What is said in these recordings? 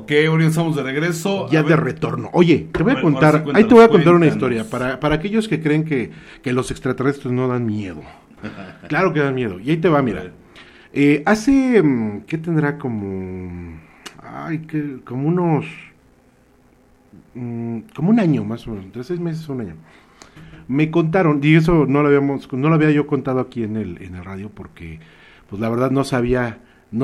Ok, ahora estamos de regreso. Ya de retorno. Oye, te voy a contar, ahí te voy a contar una historia para aquellos que creen que los extraterrestres no dan miedo. Claro que dan miedo. Y ahí te va, mira. Hace, ¿qué tendrá? Como unos, como un año más o menos, entre 6 meses, un año. Me contaron, y eso no lo había yo contado aquí en el radio porque, pues la verdad no se había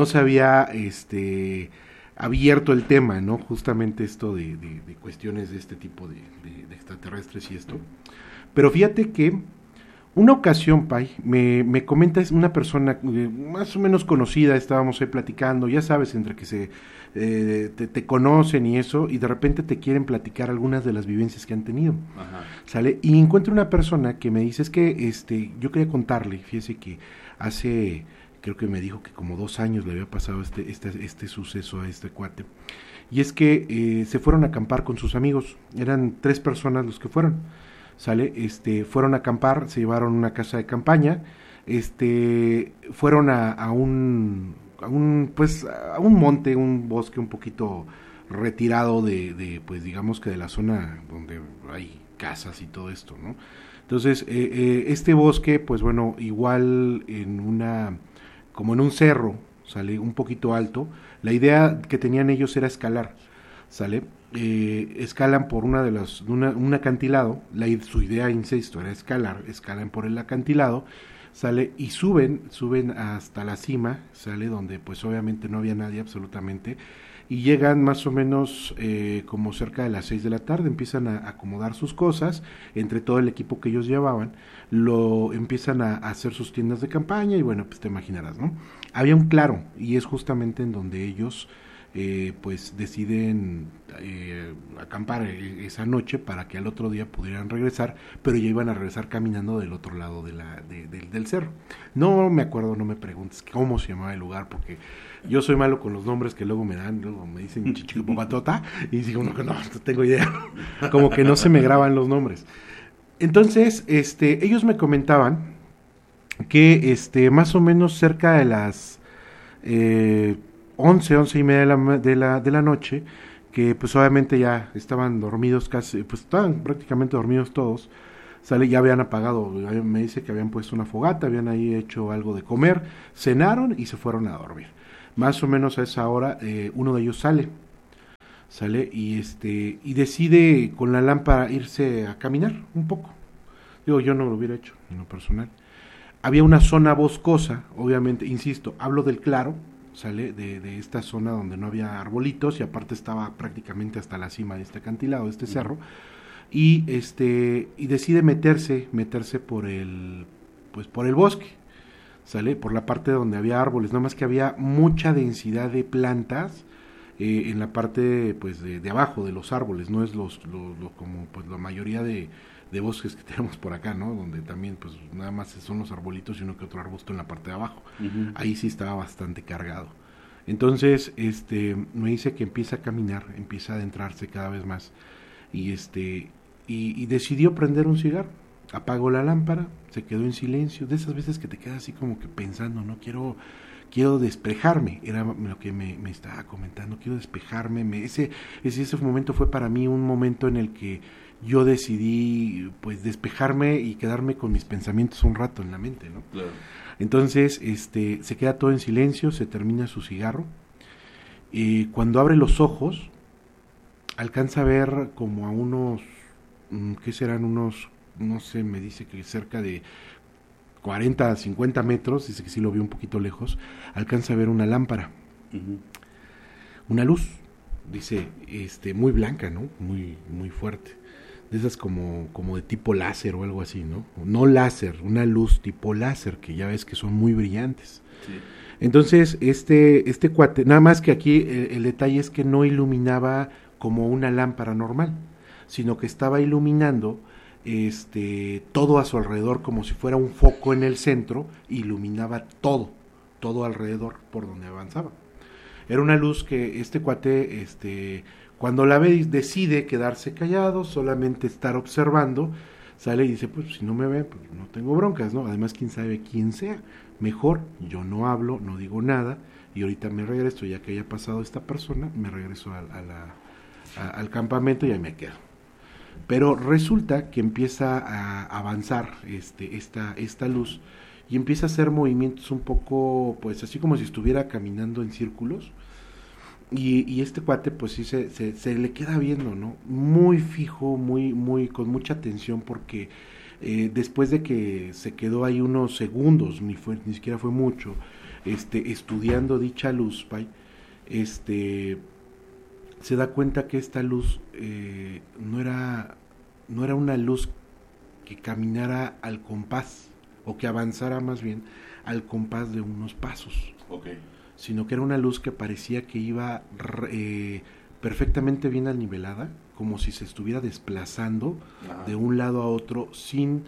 abierto el tema, ¿no? Justamente esto de cuestiones de este tipo de extraterrestres y esto. Pero fíjate que una ocasión, Pai, me comenta, es una persona más o menos conocida, estábamos ahí platicando, ya sabes, entre que te conocen y eso, y de repente te quieren platicar algunas de las vivencias que han tenido. Ajá. ¿Sale? Y encuentro una persona que me dice, es que yo quería contarle, fíjese que creo que me dijo que como 2 años le había pasado este suceso a este cuate, y es que se fueron a acampar con sus amigos, eran 3 personas los que fueron, ¿sale? Fueron a acampar, se llevaron una casa de campaña, fueron a un monte, un bosque un poquito retirado de pues digamos que de la zona donde hay casas y todo esto, ¿no? Entonces, este bosque, pues bueno, igual como en un cerro, ¿sale? Un poquito alto. La idea que tenían ellos era escalar, ¿sale? Escalan por un acantilado. Su idea, insisto, era escalan por el acantilado, ¿sale? Y suben hasta la cima, ¿sale? Donde pues obviamente no había nadie absolutamente. Y llegan más o menos como cerca de las 6 de la tarde, empiezan a acomodar sus cosas, entre todo el equipo que ellos llevaban, empiezan a hacer sus tiendas de campaña y bueno, pues te imaginarás, ¿no? Había un claro y es justamente en donde ellos pues deciden acampar esa noche para que al otro día pudieran regresar, pero ya iban a regresar caminando del otro lado del cerro. No me acuerdo, no me preguntes cómo se llamaba el lugar, porque yo soy malo con los nombres que luego me dan, luego me dicen Chichicupobatota y digo, no tengo idea, como que no se me graban los nombres. Entonces, ellos me comentaban que más o menos cerca de las 11 y media de la noche, que pues obviamente ya estaban dormidos casi, pues estaban prácticamente dormidos todos, ¿sale? Ya habían apagado, me dice que habían puesto una fogata, habían ahí hecho algo de comer, cenaron y se fueron a dormir. Más o menos a esa hora uno de ellos sale y decide con la lámpara irse a caminar un poco. Digo, yo no lo hubiera hecho en lo personal. Había una zona boscosa, obviamente, insisto, hablo del claro, ¿sale? De esta zona donde no había arbolitos y aparte estaba prácticamente hasta la cima de este acantilado, de este cerro, y decide meterse por el bosque, ¿sale? Por la parte donde había árboles, nada más que había mucha densidad de plantas en la parte pues de abajo de los árboles, no es como pues la mayoría de bosques que tenemos por acá, ¿no? Donde también pues nada más son los arbolitos y uno que otro arbusto en la parte de abajo. Uh-huh. Ahí sí estaba bastante cargado. Entonces, me dice que empieza a caminar, empieza a adentrarse cada vez más y y decidió prender un cigarro. Apagó la lámpara, se quedó en silencio, de esas veces que te quedas así como que pensando, no quiero despejarme, era lo que me estaba comentando, quiero despejarme, ese momento fue para mí un momento en el que yo decidí pues despejarme y quedarme con mis pensamientos un rato en la mente, ¿no? Claro. Entonces, se queda todo en silencio, se termina su cigarro, y cuando abre los ojos, alcanza a ver como a unos, ¿qué serán? Unos, no sé, me dice que cerca de 40 a 50 metros, dice que sí lo vio un poquito lejos, alcanza a ver una lámpara, uh-huh. Una luz, dice, muy blanca, ¿no? Muy, muy fuerte, de esas como de tipo láser o algo así, ¿no? No láser, una luz tipo láser, que ya ves que son muy brillantes. Sí. Entonces, este cuate, nada más que aquí el detalle es que no iluminaba como una lámpara normal, sino que estaba iluminando todo a su alrededor como si fuera un foco en el centro, iluminaba todo alrededor por donde avanzaba. Era una luz que este cuate, cuando la ve, decide quedarse callado, solamente estar observando, sale y dice, pues si no me ven, pues no tengo broncas, ¿no? Además, quién sabe quién sea, mejor yo no hablo, no digo nada, y ahorita me regreso, ya que haya pasado esta persona, me regreso al campamento y ahí me quedo. Pero resulta que empieza a avanzar esta luz y empieza a hacer movimientos un poco, pues así como si estuviera caminando en círculos. Y este cuate, pues sí, se le queda viendo, ¿no? Muy fijo, con mucha atención, porque después de que se quedó ahí unos segundos, ni siquiera fue mucho, estudiando dicha luz, Pai, se da cuenta que esta luz no era una luz que caminara al compás, o que avanzara más bien al compás de unos pasos. Okay. Sino que era una luz que parecía que iba perfectamente bien anivelada, como si se estuviera desplazando de un lado a otro sin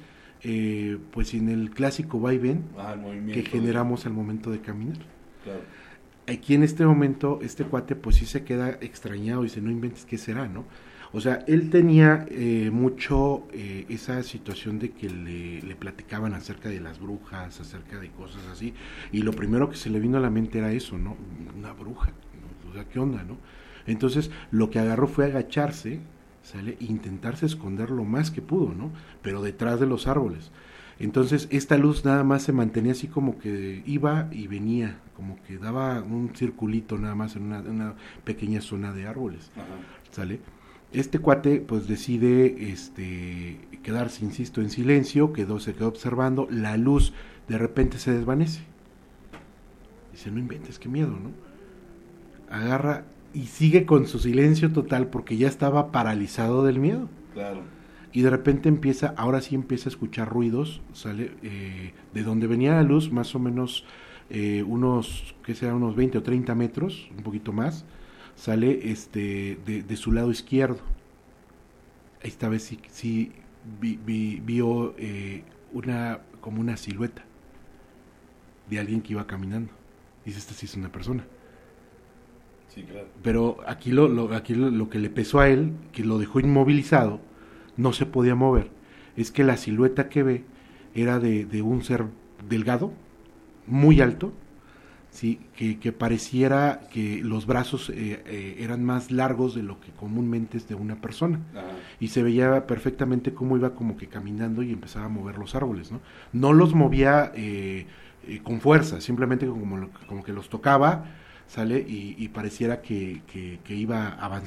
el clásico vaivén que generamos al momento de caminar. Claro. Aquí en este momento este cuate pues sí se queda extrañado y dice, no inventes, ¿qué será, no? O sea, él tenía mucho esa situación de que le platicaban acerca de las brujas, acerca de cosas así, y lo primero que se le vino a la mente era eso, ¿no? Una bruja, ¿no? O sea, ¿qué onda, no? Entonces, lo que agarró fue agacharse, ¿sale? E intentarse esconder lo más que pudo, ¿no? Pero detrás de los árboles. Entonces, esta luz nada más se mantenía así como que iba y venía, como que daba un circulito nada más en una pequeña zona de árboles, ¿sale? Este cuate pues decide quedarse, insisto, en silencio, se quedó observando, la luz de repente se desvanece. Dice, no inventes, qué miedo, ¿no? Agarra y sigue con su silencio total porque ya estaba paralizado del miedo. Claro. Y de repente ahora sí empieza a escuchar ruidos, sale de donde venía la luz, más o menos unos 20 o 30 metros, un poquito más, sale de su lado izquierdo. Esta vez sí vio como una silueta de alguien que iba caminando. Dice, esta sí es una persona. Sí, claro. Pero aquí lo que le pesó a él, que lo dejó inmovilizado, no se podía mover, es que la silueta que ve era de un ser delgado, muy alto, sí, que pareciera que los brazos eran más largos de lo que comúnmente es de una persona. Ajá. Y se veía perfectamente cómo iba como que caminando y empezaba a mover los árboles, ¿no? No los movía con fuerza, simplemente como que los tocaba, sale y pareciera que iba avanzando